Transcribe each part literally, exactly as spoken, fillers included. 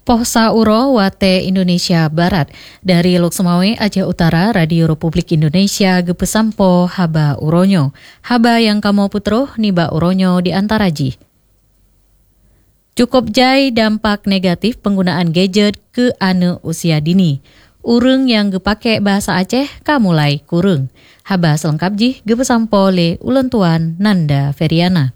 Poh Sauro Wate Indonesia Barat dari Lok Semawe Aceh Utara Radio Republik Indonesia gepesampo haba uronyo. Haba yang kamu putro niba uronyo di antaraji. Cukup jai dampak negatif penggunaan gadget ke ane usia dini. Urang yang gepake bahasa Aceh kamulai kurung. Haba selengkap jih gepesampo le ulentuan Nanda Feriana.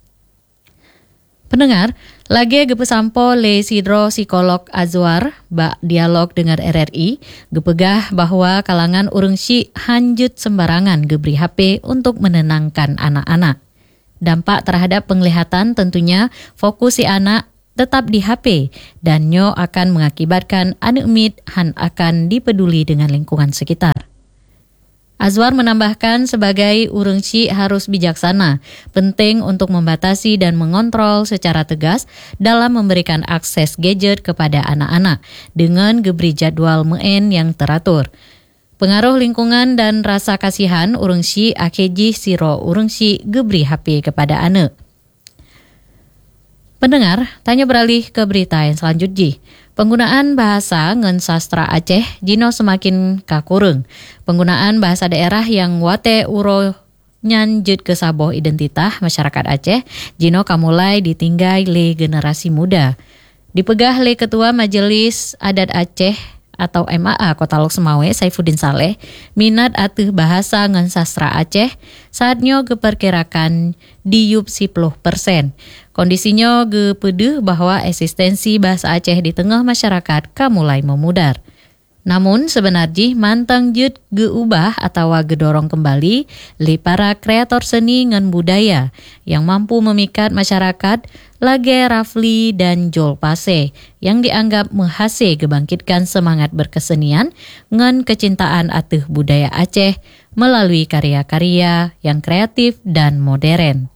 Pendengar, lagi gepesampo le sidro psikolog Azwar bak dialog dengan R R I gepegah bahwa kalangan urang si hanjut sembarangan geberi H P untuk menenangkan anak-anak. Dampak terhadap penglihatan tentunya fokus si anak tetap di H P dan nyo akan mengakibatkan anak mit han akan dipeduli dengan lingkungan sekitar. Azwar menambahkan sebagai urang si harus bijaksana, penting untuk membatasi dan mengontrol secara tegas dalam memberikan akses gadget kepada anak-anak dengan geberi jadwal meen yang teratur. Pengaruh lingkungan dan rasa kasihan urang si akeji siro urang si geberi H P kepada anak. Pendengar, tanya beralih ke berita yang selanjutnya. Penggunaan bahasa ngen sastra Aceh jino semakin kakurung. Penggunaan bahasa daerah yang wate uro nyanjut ke saboh identitas masyarakat Aceh jino kamulai ditinggai le generasi muda. Dipegah le Ketua Majelis Adat Aceh atau M A A Kota Lok Semawe Saifuddin Saleh, minat atuh bahasa ngan sastra Aceh saatnya geperkirakan diup sepuluh persen. Kondisinya gepedeh bahwa eksistensi bahasa Aceh di tengah masyarakat kamulai memudar. Namun sebenarnya mantang jut geubah atau gedorong kembali li para kreator seni ngan budaya yang mampu memikat masyarakat lage Rafli dan Jol Pase yang dianggap menghase gebangkitkan semangat berkesenian ngan kecintaan atuh budaya Aceh melalui karya-karya yang kreatif dan modern.